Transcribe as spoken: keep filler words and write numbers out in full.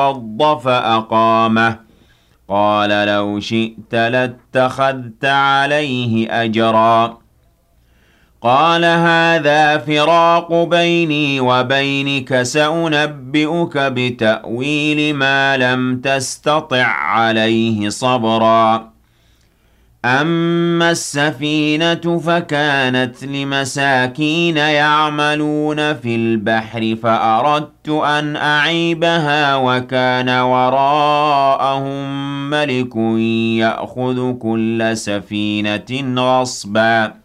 الْأَرْضَ فَأَقَامَهُ قَالَ لَوْ شِئْتَ لَاتَّخَذْتَ عَلَيْهِ أَجْرًا قَالَ هَٰذَا فِرَاقُ بَيْنِي وَبَيْنِكَ سَأُنَبِّئُكَ بِتَأْوِيلِ مَا لَمْ تَسْتَطِع عَّلَيْهِ صَبْرًا أَمَّا السَّفِينَةُ فَكَانَتْ لِمَسَاكِينَ يَعْمَلُونَ فِي الْبَحْرِ فَأَرَدتُّ أَنْ أَعِيبَهَا وَكَانَ وَرَاءَهُم مَّلِكٌ يَأْخُذُ كُلَّ سَفِينَةٍ غَصْبًا